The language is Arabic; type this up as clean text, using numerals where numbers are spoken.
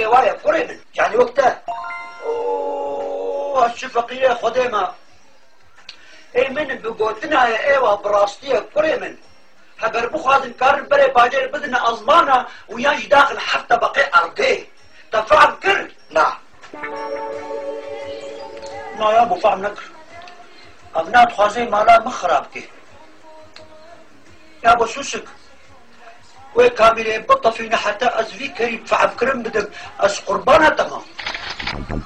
فقیه وایه کوری من یعنی وقته چه فقیه خودی ما ای من بگوتنه ایوه براستیه کوری من هگر بخوازن کار بره باجر بدن ازمانه و یانج داخل 7 طبقه ارضی تفهم کرد؟ نه یا بو فهم نکر ابنات خوازه مالا مخراب که یا بو سوسک وی کامیره بطفینه حتی از وی کریم فهم کرم بدم از قربانه تمام